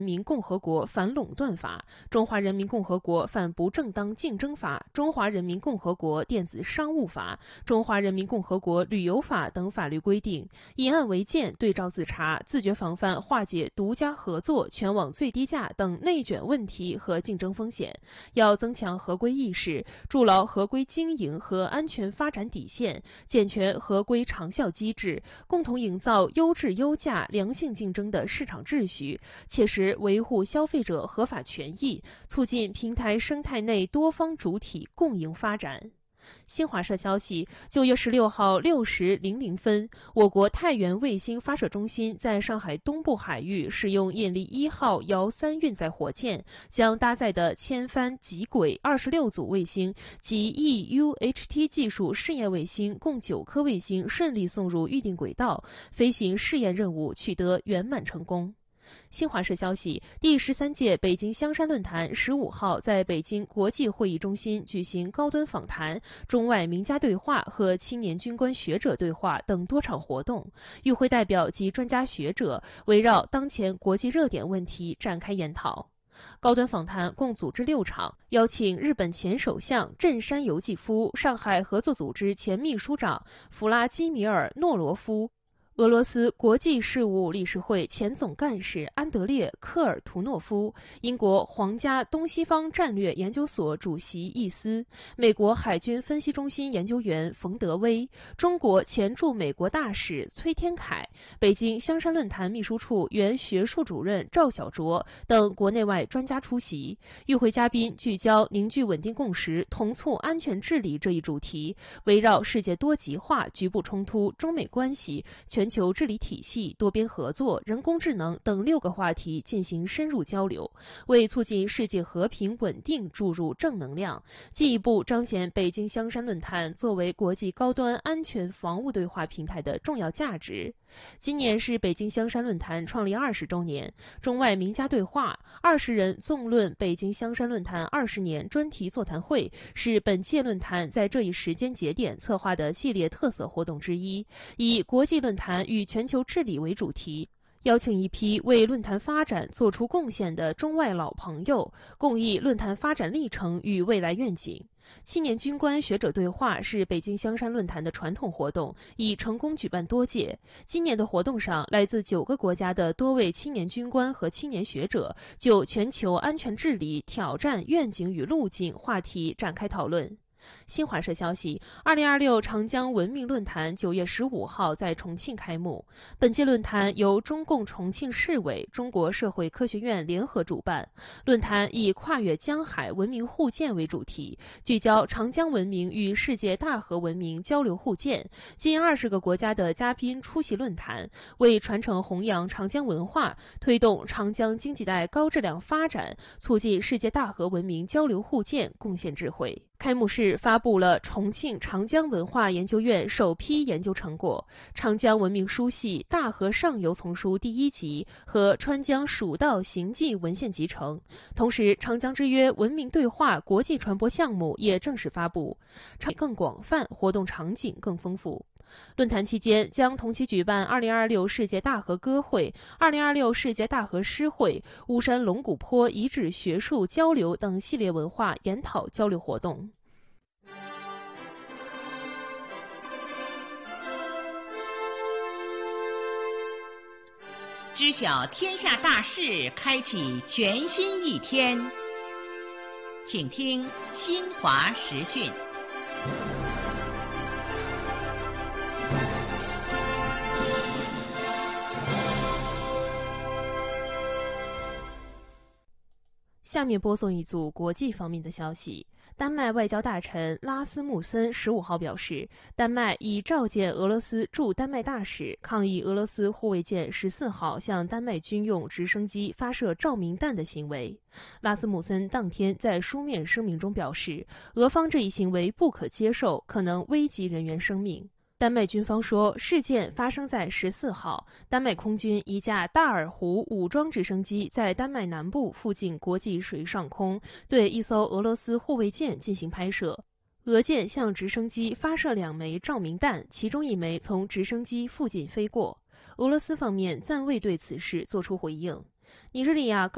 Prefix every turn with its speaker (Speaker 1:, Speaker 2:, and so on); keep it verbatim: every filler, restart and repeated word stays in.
Speaker 1: 民共和国反垄断法、中华人民共和国反不正当竞争法、中华人民共和国电子商务法、中华人民共和国旅游法等法律规定，以案为鉴，对照自查，自觉防范化解独家合作、全网最低价等内卷问题和竞争风险。要增强合规意识，筑牢合规经营和安全发展底线，健全合规长效机制，共同营造优质优价、良性竞争的市场秩序，切实维护消费者合法权益，促进平台生态内多方主体共赢发展。新华社消息，九月十六号六时零零分，我国太原卫星发射中心在上海东部海域使用引力一号遥三运载火箭，将搭载的千帆极轨二十六组卫星及 E U H T 技术试验卫星共九颗卫星顺利送入预定轨道，飞行试验任务取得圆满成功。新华社消息，第十三届北京香山论坛十五号在北京国际会议中心举行高端访谈、中外名家对话和青年军官学者对话等多场活动，与会代表及专家学者围绕当前国际热点问题展开研讨。高端访谈共组织六场，邀请日本前首相镇山由纪夫、上海合作组织前秘书长弗拉基米尔·诺罗夫、俄罗斯国际事务理事会前总干事安德烈·科尔图诺夫、英国皇家东西方战略研究所主席易斯、美国海军分析中心研究员冯德威、中国前驻美国大使崔天凯、北京香山论坛秘书处原学术主任赵小卓等国内外专家出席。与会嘉宾聚焦凝聚稳定共识、同促安全治理这一主题，围绕世界多极化、局部冲突、中美关系、全球治理体系、多边合作、人工智能等六个话题进行深入交流，为促进世界和平稳定注入正能量，进一步彰显北京香山论坛作为国际高端安全防务对话平台的重要价值。今年是北京香山论坛创立二十周年，中外名家对话、二十人纵论北京香山论坛二十年专题座谈会是本届论坛在这一时间节点策划的系列特色活动之一，以国际论坛与全球治理为主题，邀请一批为论坛发展做出贡献的中外老朋友，共议论坛发展历程与未来愿景。青年军官学者对话是北京香山论坛的传统活动，已成功举办多届。今年的活动上，来自九个国家的多位青年军官和青年学者就全球安全治理挑战、愿景与路径话题展开讨论。新华社消息，二零二六长江文明论坛九月十五号在重庆开幕。本届论坛由中共重庆市委、中国社会科学院联合主办。论坛以跨越江海文明互鉴为主题，聚焦长江文明与世界大河文明交流互鉴。近二十个国家的嘉宾出席论坛，为传承弘扬长江文化、推动长江经济带高质量发展、促进世界大河文明交流互鉴贡献智慧。开幕式发布了重庆长江文化研究院首批研究成果《长江文明书系大河上游丛书》第一集和《川江蜀道行记》文献集成。同时，长江之约文明对话国际传播项目也正式发布，场更广泛，活动场景更丰富。论坛期间将同期举办二零二六世界大河歌会、二零二六世界大河诗会、巫山龙骨坡遗址学术交流等系列文化研讨交流活动。
Speaker 2: 知晓天下大事，开启全新一天。请听新华时讯。
Speaker 1: 下面播送一组国际方面的消息。丹麦外交大臣拉斯穆森十五号表示，丹麦已召见俄罗斯驻丹麦大使，抗议俄罗斯护卫舰十四号向丹麦军用直升机发射照明弹的行为。拉斯穆森当天在书面声明中表示，俄方这一行为不可接受，可能危及人员生命。丹麦军方说，事件发生在十四号，丹麦空军一架大尔湖武装直升机在丹麦南部附近国际水域上空对一艘俄罗斯护卫舰进行拍摄。俄舰向直升机发射两枚照明弹，其中一枚从直升机附近飞过。俄罗斯方面暂未对此事作出回应。尼日利亚